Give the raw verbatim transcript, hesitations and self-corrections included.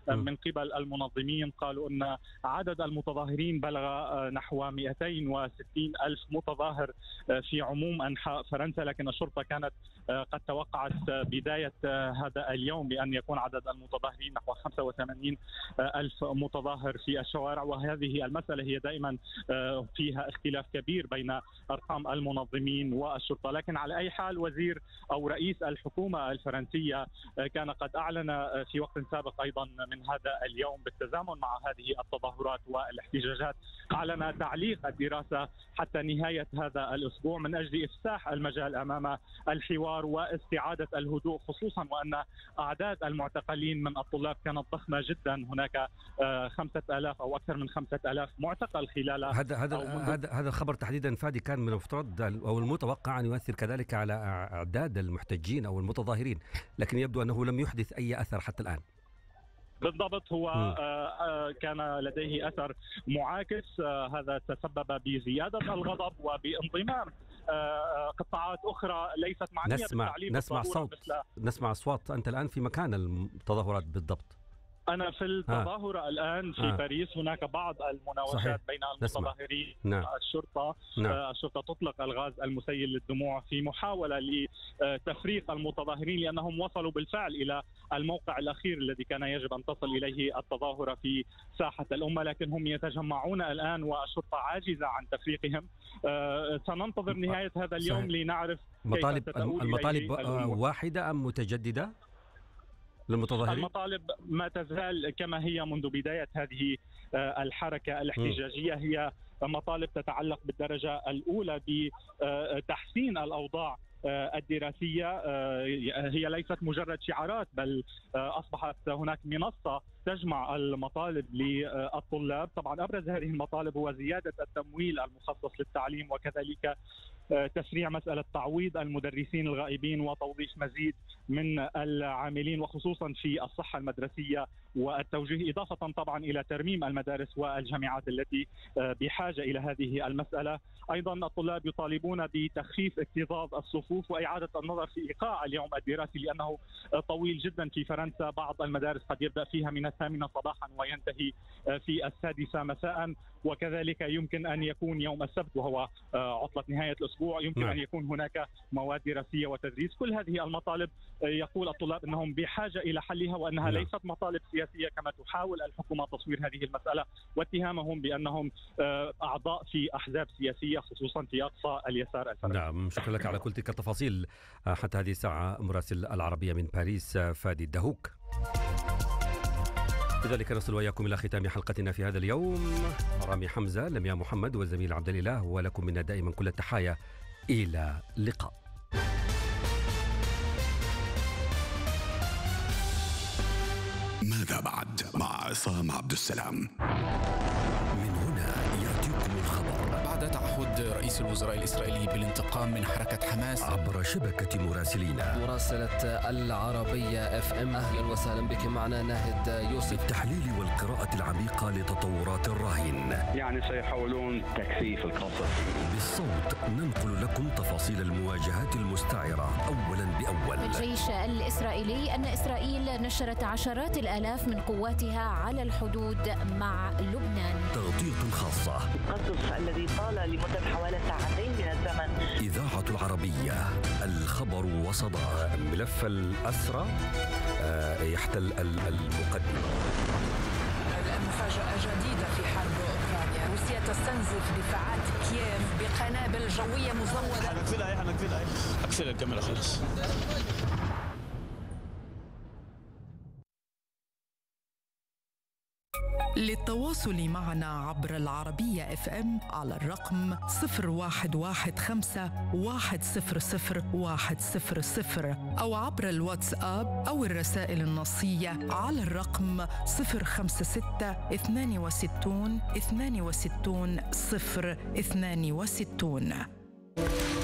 من قبل المنظمين. قالوا أن عدد المتظاهرين بلغ نحو مئتين وستين ألف متظاهر في عموم أنحاء فرنسا، لكن الشرطة كانت قد توقعت بداية هذا اليوم بأن يكون عدد المتظاهرين نحو خمسة وثمانين ألف متظاهر في الشوارع، وهذه المسألة هي دائما فيها اختلاف كبير بين أرقام المنظمين والشرطة. لكن على أي حال وزير أو رئيس الحكومة الفرنسية كان قد أعلن في وقت سابق أيضا من هذا اليوم بالتزامن مع هذه التظاهرات والاحتجاجات، أعلن تعليق الدراسة حتى نهاية هذا الأسبوع من أجل إفساح المجال أمام الحوار واستعادة الهدوء، خصوصا وأن أعداد المعتقلين من الطلاب كانت ضخمة جدا. هناك خمسة آلاف أو أكثر من خمسة آلاف معتقل خلال هذا هذا هذا هذا الخبر تحديدا فادي كان من المفترض أو المتوقع أن يؤثر كذلك على أعداد المحتجين أو المتظاهرين، لكن يبدو أنه لم يحدث أي أثر حتى الآن. بالضبط، هو م. كان لديه أثر معاكس. هذا تسبب بزيادة الغضب وبانضمام قطاعات أخرى ليست معنية نسمع بالتعليم. نسمع صوت نسمع أصوات. أنت الآن في مكان التظاهرات بالضبط؟ أنا في التظاهرة آه. الآن في آه. باريس. هناك بعض المناوشات صحيح. بين المتظاهرين نعم. والشرطة. نعم. الشرطة تطلق الغاز المسيل للدموع في محاولة لتفريق المتظاهرين، لأنهم وصلوا بالفعل إلى الموقع الأخير الذي كان يجب أن تصل إليه التظاهرة في ساحة الأمة، لكن هم يتجمعون الآن والشرطة عاجزة عن تفريقهم. سننتظر نهاية هذا اليوم صحيح. لنعرف مطالب المطالب واحدة أم متجددة للمتظاهرين؟ المطالب ما تزال كما هي منذ بداية هذه الحركة الاحتجاجية، هي مطالب تتعلق بالدرجة الأولى بتحسين الأوضاع الدراسية. هي ليست مجرد شعارات، بل أصبحت هناك منصة تجمع المطالب للطلاب. طبعا أبرز هذه المطالب هو زيادة التمويل المخصص للتعليم، وكذلك تسريع مسألة تعويض المدرسين الغائبين وتوظيف مزيد من العاملين، وخصوصا في الصحة المدرسية والتوجيه، إضافة طبعا إلى ترميم المدارس والجامعات التي بحاجة إلى هذه المسألة. أيضا الطلاب يطالبون بتخفيف اكتظاظ الصفوف وإعادة النظر في إيقاع اليوم الدراسي، لأنه طويل جدا في فرنسا. بعض المدارس قد يبدأ فيها من الثامنة صباحا وينتهي في السادسة مساء، وكذلك يمكن أن يكون يوم السبت وهو عطلة نهاية الأسبوع يمكن م. أن يكون هناك مواد دراسية وتدريس. كل هذه المطالب يقول الطلاب أنهم بحاجة إلى حلها، وأنها م. ليست مطالب سياسية كما تحاول الحكومة تصوير هذه المسألة، واتهامهم بأنهم أعضاء في أحزاب سياسية خصوصا في أقصى اليسار الفرنسي. نعم، شكرا لك على كل تلك التفاصيل حتى هذه الساعة. مراسل العربية من باريس فادي الدهوك. بذلك نصل وإياكم إلى ختام حلقتنا في هذا اليوم. رامي حمزة، لميا محمد، والزميل عبد الإله، ولكم منا دائما كل التحايا. إلى اللقاء. ماذا بعد مع عصام عبد السلام؟ من هنا يأتيكم الخبر. بعد تعهد رئيس الوزراء الإسرائيلي بالانتقام من حركة حماس عبر شبكة مراسلينا مراسلة العربية اف ام، أهلا وسهلا بك معنا ناهد يوسف. التحليل والقراءة العميقة لتطورات الراهن، يعني سيحاولون تكثيف القصف. بالصوت ننقل لكم تفاصيل المواجهات المستعرة أولا بأول. الجيش الإسرائيلي أن إسرائيل نشرت عشرات الآلاف من قواتها على الحدود مع لبنان. تغطية خاصة. القصف الذي طال لمدة حوالي ساعتين من الزمن. إذاعة العربية، الخبر وصدى. ملف الأسرى يحتل المقدمة. مفاجأة جديدة في حرب أوكرانيا. روسيا تستنزف دفاعات كييف بقنابل جوية مزودة. حنقفلها حنقفلها أقفل الكاميرا خلاص. للتواصل معنا عبر العربية اف ام على الرقم صفر واحد واحد خمسة واحد صفر صفر واحد صفر صفر أو عبر الواتساب أو الرسائل النصية على الرقم صفر خمسة ستة اثنان وستون اثنان وستون صفر اثنان وستون.